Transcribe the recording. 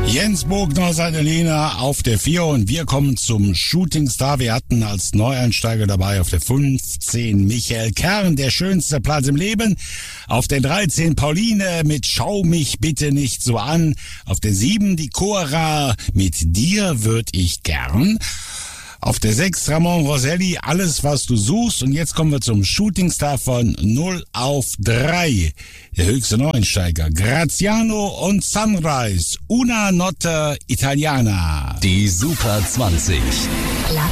Jens Bogner, seine Lena auf der 4 und wir kommen zum Shooting Star. Wir hatten als Neueinsteiger dabei auf der 15 Michael Kern, der schönste Platz im Leben. Auf der 13 Pauline mit Schau mich bitte nicht so an. Auf der 7 die Cora mit Dir würd ich gern. Auf der 6 Ramon Roselli, Alles was du suchst. Und jetzt kommen wir zum Shooting Star von 0 auf 3. Der höchste Neueinsteiger, Graziano und Sunrise, Una Notte Italiana. Die Super 20.